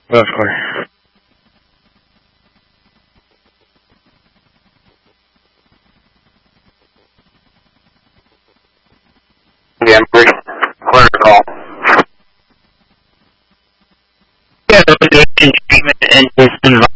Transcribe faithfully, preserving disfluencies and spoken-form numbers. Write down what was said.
That's clear. Yeah, I'm pretty clear at all. Yeah, the radiation treatment in this environment